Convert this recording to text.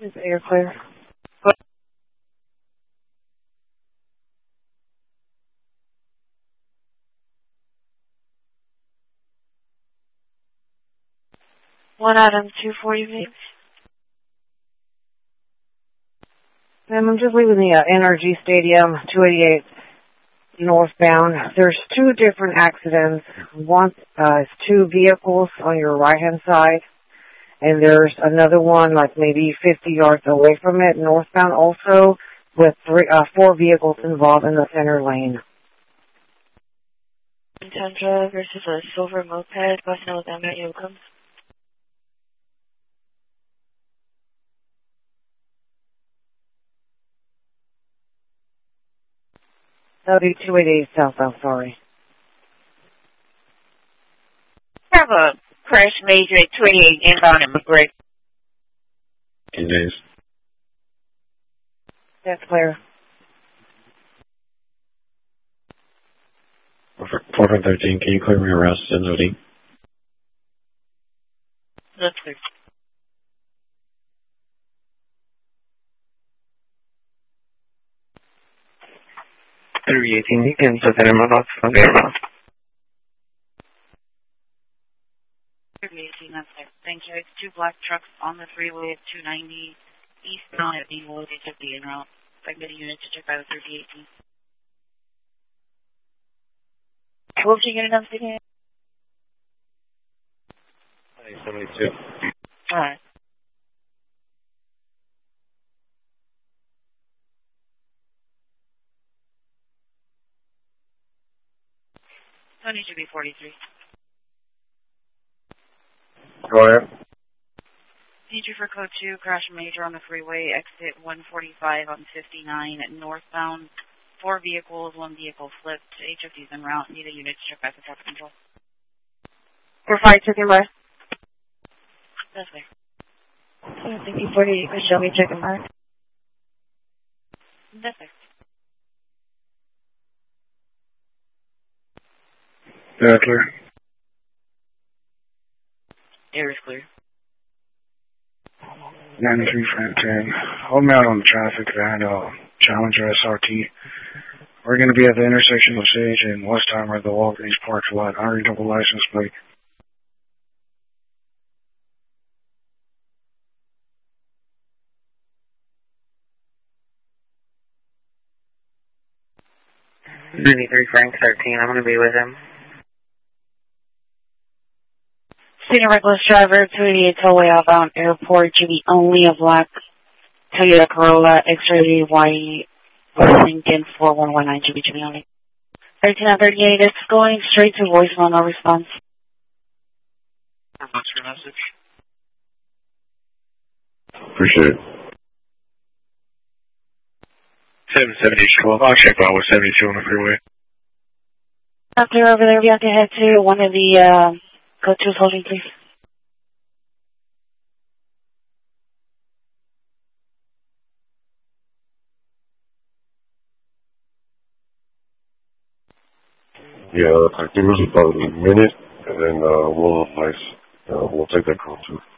You're clear. 1 Adam 240 please. Ma'am, I'm just leaving the NRG Stadium, 288 northbound. There's two different accidents. One is two vehicles on your right-hand side, and there's another one like maybe 50 yards away from it, northbound also, with four vehicles involved in the center lane. Tundra versus a silver moped, West Alabama, Yocum. That'll be 288 southbound, sorry. I have a crash major at 28 inbound in McGregor. 10 days. That's clear. 413, can you clear me arrest in OD? That's clear. 318, you can put that in my box. I'll get it off. 318, that's clear. Thank you. It's two black trucks on the freeway at 290 eastbound at being loaded to the en route. If I can get a unit to check out 318. What was you getting up again? 72. Alright. Tony should be 43. Go ahead. Need you for code 2, crash major on the freeway, exit 145 on 59 at northbound. 4 vehicles, 1 vehicle flipped. HFD's en route. Need a unit to check back with traffic control. We're 5-2 west. That's clear. Thank you, 48. Show me checking mark. That's clear. Yeah, clear. Air is clear. 93 Frank 10. Hold me out on the traffic and Challenger SRT. We're going to be at the intersection of Sage and Westheimer at the Walgreens parking lot. Unreadable license plate. Frank 13, I'm going to be with him. Senior reckless driver, 288 tollway outbound airport, should be only a black Toyota Corolla, X-rated white, Lincoln 4119, should be only. 13 on 38, it's going straight to voicemail, no response. What's your message? Appreciate it. 772, I'll check out with 72 on the freeway. After over there, we have to head to one of the, code 2's holding, please. Yeah, I think it was about a minute, and then we'll take that call too.